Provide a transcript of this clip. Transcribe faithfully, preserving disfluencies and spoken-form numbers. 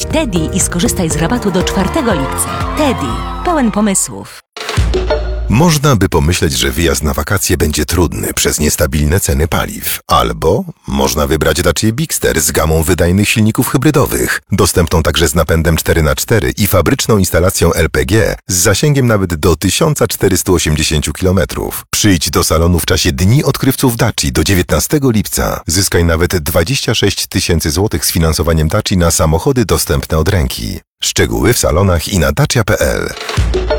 Teddy i skorzystaj z rabatu do czwartego lipca. Teddy. Pełen pomysłów. Można by pomyśleć, że wyjazd na wakacje będzie trudny przez niestabilne ceny paliw. Albo można wybrać Dacia Bigster z gamą wydajnych silników hybrydowych, dostępną także z napędem cztery na cztery i fabryczną instalacją L P G z zasięgiem nawet do tysiąc czterysta osiemdziesiąt kilometrów. Przyjdź do salonu w czasie Dni Odkrywców Daci do dziewiętnastego lipca. Zyskaj nawet dwadzieścia sześć tysięcy złotych z finansowaniem Daci na samochody dostępne od ręki. Szczegóły w salonach i na dacia kropka p l.